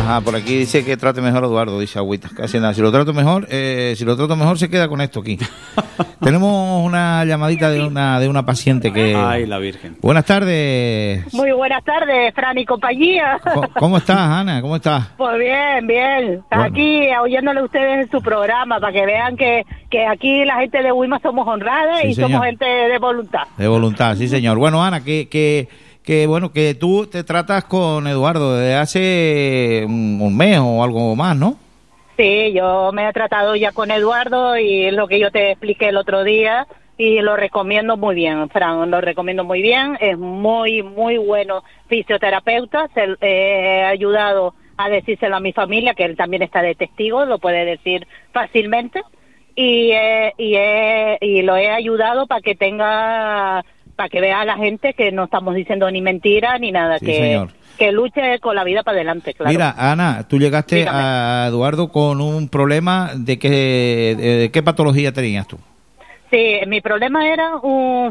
Ajá, por aquí dice que trate mejor a Eduardo, dice Agüita. Casi nada. Si lo trato mejor se queda con esto aquí. Tenemos una llamadita de una paciente que... Ay, la Virgen. Buenas tardes. Muy buenas tardes, Fran y compañía. ¿Cómo estás, Ana? ¿Cómo estás? Pues bien, bien. Bueno. Aquí oyéndole a ustedes en su programa para que vean que aquí la gente de Huima somos honradas Sí, y señor. somos gente de voluntad. De voluntad, sí, señor. Bueno, Ana, que tú te tratas con Eduardo desde hace un mes o algo más, ¿no? Sí, yo me he tratado ya con Eduardo y lo que yo te expliqué el otro día y lo recomiendo muy bien, Fran, lo recomiendo muy bien. Es muy, muy bueno fisioterapeuta. He ayudado a decírselo a mi familia, que él también está de testigo, lo puede decir fácilmente. Y lo he ayudado para que vea a la gente que no estamos diciendo ni mentira ni nada, Sí, señor. que luche con la vida para adelante, claro. Mira, Ana, tú llegaste Dígame. a Eduardo con un problema de qué patología tenías tú. Sí, mi problema era un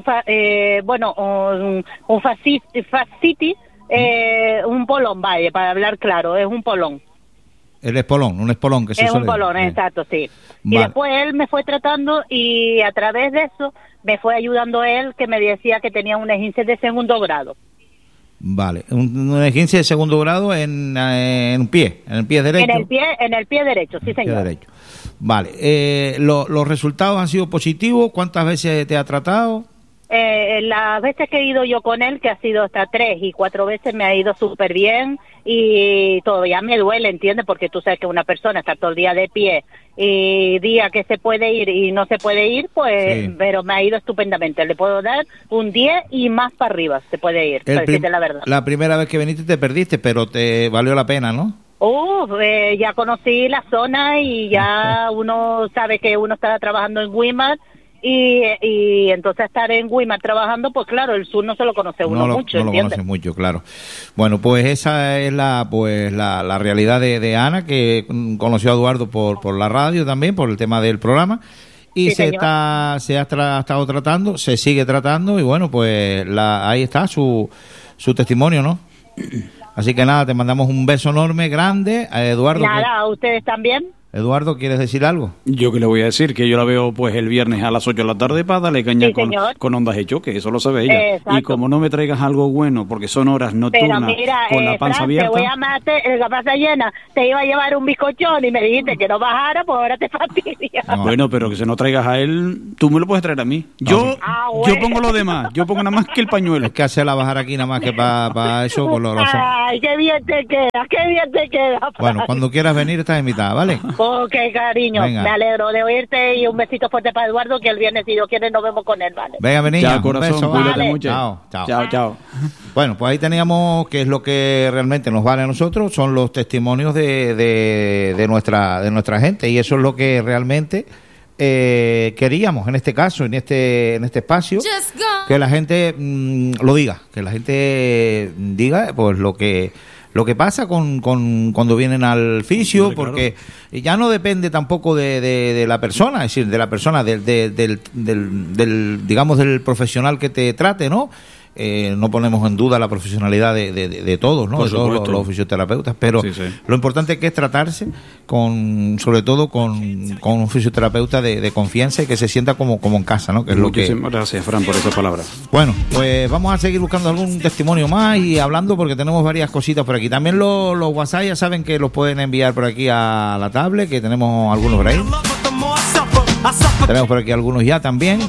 fascitis, un polón, vaya, para hablar claro, es un polón. Un espolón que se Es un suele- polón, exacto, sí. Y Vale. después él me fue tratando y a través de eso me fue ayudando él, que me decía que tenía un esguince de segundo grado. Vale, un esguince de segundo grado en el pie derecho. En el pie derecho, sí, Pie señor. derecho. Vale, los resultados han sido positivos. ¿Cuántas veces te ha tratado? Las veces que he ido yo con él, que ha sido hasta 3 y 4 veces, me ha ido súper bien y todavía me duele, ¿entiendes? Porque tú sabes que una persona está todo el día de pie y día que se puede ir y no se puede ir, pues, Sí. pero me ha ido estupendamente. Le puedo dar un 10 y más para arriba se puede ir, para decirte la verdad. La primera vez que viniste te perdiste, pero te valió la pena, ¿no? Ya conocí la zona y ya uno sabe que uno está trabajando en Weimar y entonces estar en Weimar trabajando, pues claro, el sur no se lo conoce uno mucho, no lo ¿entiendes? conoces mucho, claro. Bueno, pues esa es la realidad de Ana, que conoció a Eduardo por la radio también, por el tema del programa. Y Sí, señor. se ha estado tratando, se sigue tratando y bueno, pues ahí está su testimonio, ¿no? Así que nada, te mandamos un beso enorme, grande. A Eduardo, Nada, ¿a ustedes también? Eduardo, ¿quieres decir algo? Yo que le voy a decir, que yo la veo pues el viernes a las 8 de la tarde para darle caña Sí, señor. con ondas de choque, eso lo sabe ella. Exacto. Y como no me traigas algo bueno, porque son horas Pero nocturnas mira, con la panza Fran, te abierta... voy a matar, la panza llena, te iba a llevar un bizcochón y me dijiste que no bajara, pues ahora te fastidia. No. Bueno, pero que se no traigas a él, tú me lo puedes traer a mí. Yo, Ah, yo bueno. pongo lo demás, yo pongo nada más que el pañuelo. Es que hacerla bajar aquí nada más que para eso, pues lo hacemos. Ay, qué bien te queda, Fran. Bueno, cuando quieras venir estás invitada, ¿vale? Ok, cariño, Venga. me alegro de oírte y un besito fuerte para Eduardo, que el viernes, si Dios quiere, nos vemos con él, ¿vale? Venga, mi niña, Chao, un corazón, beso, cuídate vale. mucho. Chao. Chao. Bueno, pues ahí teníamos que es lo que realmente nos vale a nosotros, son los testimonios de nuestra gente, y eso es lo que realmente queríamos en este caso, en este espacio, que la gente lo diga, que la gente diga pues lo que pasa con cuando vienen al fisio, Hombre, porque ya no depende tampoco de la persona, es decir, de la persona, del digamos, del profesional que te trate, ¿no? No ponemos en duda la profesionalidad de todos, ¿no? Por De todos supuesto. los fisioterapeutas, pero Sí, sí. lo importante es que es tratarse sobre todo con un fisioterapeuta de confianza y que se sienta como en casa, ¿no? Que es lo que... Muchísimas gracias, Fran, por esas palabras. Bueno, pues vamos a seguir buscando algún testimonio más y hablando porque tenemos varias cositas por aquí. También los WhatsApp ya saben que los pueden enviar por aquí a la tablet, que tenemos algunos por ahí. Tenemos por aquí algunos ya también.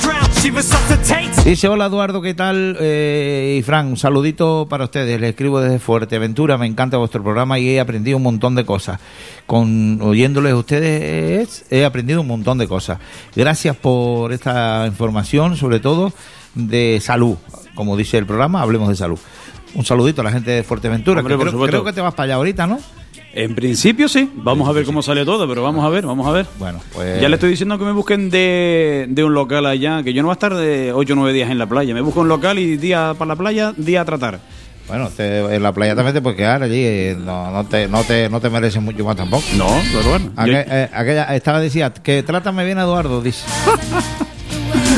Dice, hola Eduardo, ¿qué tal? Y Fran, un saludito para ustedes. Les escribo desde Fuerteventura, me encanta vuestro programa y he aprendido un montón de cosas. Oyéndoles a ustedes he aprendido un montón de cosas. Gracias por esta información, sobre todo de salud. Como dice el programa, hablemos de salud. Un saludito a la gente de Fuerteventura, Hombre, que por supuesto. creo que te vas para allá ahorita, ¿no? En principio sí, vamos a ver cómo sale todo, pero vamos a ver. Bueno, pues... Ya le estoy diciendo que me busquen de un local allá, que yo no voy a estar de 8 o 9 días en la playa. Me busco un local y día para la playa, día a tratar. Bueno, en la playa también te puedes quedar allí, no te mereces mucho más tampoco. No, pero bueno. Aquella decía, que trátame bien a Eduardo, dice.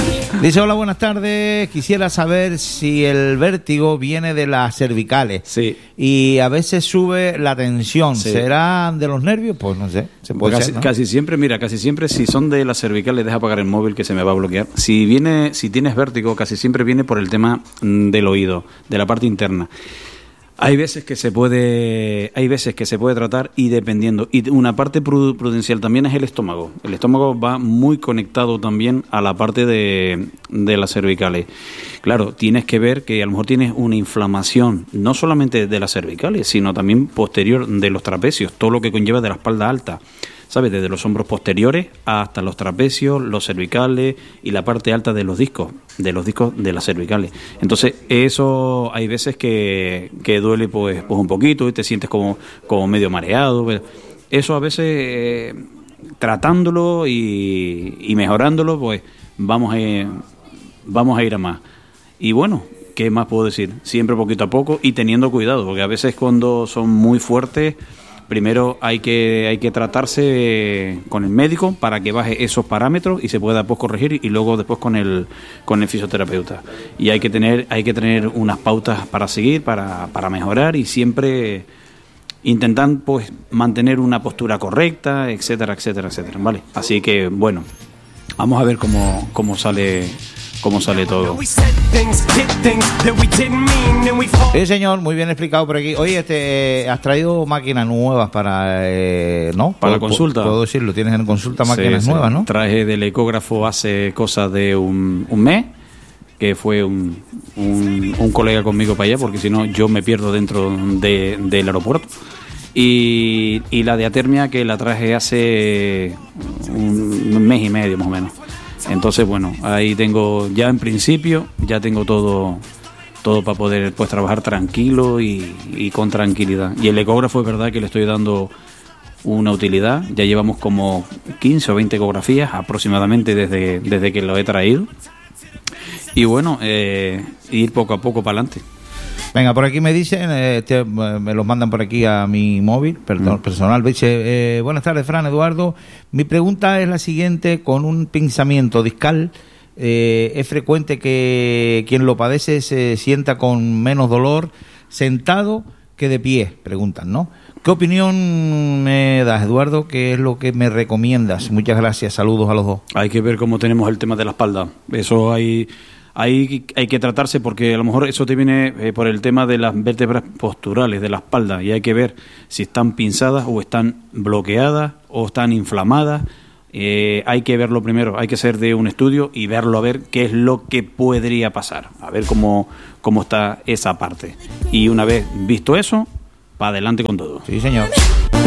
Dice, hola, buenas tardes. Quisiera saber si el vértigo viene de las cervicales. Sí. Y a veces sube la tensión. Sí. ¿Será de los nervios? Pues no sé. Se puede ser, ¿no? Casi siempre, si son de las cervicales, deja apagar el móvil que se me va a bloquear. Si tienes vértigo, casi siempre viene por el tema del oído, de la parte interna. Hay veces que se puede tratar y dependiendo. Y una parte prudencial también es el estómago. El estómago va muy conectado también a la parte de las cervicales. Claro, tienes que ver que a lo mejor tienes una inflamación, no solamente de las cervicales, sino también posterior de los trapecios, todo lo que conlleva de la espalda alta. ¿Sabes? Desde los hombros posteriores hasta los trapecios, los cervicales y la parte alta de los discos de las cervicales. Entonces, eso hay veces que duele pues un poquito y te sientes como medio mareado. Eso a veces, tratándolo y mejorándolo, pues vamos a ir a más. Y bueno, ¿qué más puedo decir? Siempre poquito a poco y teniendo cuidado, porque a veces cuando son muy fuertes, primero hay que tratarse con el médico para que baje esos parámetros y se pueda pues corregir, y luego después con el fisioterapeuta. Y hay que tener unas pautas para seguir, para mejorar, y siempre intentar pues mantener una postura correcta, etcétera, etcétera, etcétera, ¿vale? Así que bueno, vamos a ver cómo sale todo. Sí, señor, muy bien explicado por aquí. Oye, has traído máquinas nuevas para, ¿no? Para la consulta. Puedo decirlo, tienes en consulta máquinas Sí. nuevas, ¿no? Traje del ecógrafo hace cosa de un mes, que fue un colega conmigo para allá, porque si no yo me pierdo dentro del aeropuerto. Y la diatermia, que la traje hace un mes y medio más o menos. Entonces, bueno, ahí tengo, ya en principio, ya tengo todo para poder pues trabajar tranquilo y con tranquilidad. Y el ecógrafo es verdad que le estoy dando una utilidad. Ya llevamos como 15 o 20 ecografías aproximadamente desde que lo he traído. Y bueno, ir poco a poco para adelante. Venga, por aquí me dicen, me los mandan por aquí a mi móvil personal. Dice, buenas tardes, Fran, Eduardo. Mi pregunta es la siguiente: con un pinzamiento discal, es frecuente que quien lo padece se sienta con menos dolor sentado que de pie, preguntan, ¿no? ¿Qué opinión me das, Eduardo? ¿Qué es lo que me recomiendas? Muchas gracias, saludos a los dos. Hay que ver cómo tenemos el tema de la espalda. Eso hay que tratarse, porque a lo mejor eso te viene por el tema de las vértebras posturales de la espalda, y hay que ver si están pinzadas o están bloqueadas o están inflamadas. Hay que verlo primero, hay que hacer de un estudio y verlo, a ver qué es lo que podría pasar, a ver cómo está esa parte. Y una vez visto eso, para adelante con todo. Sí, señor.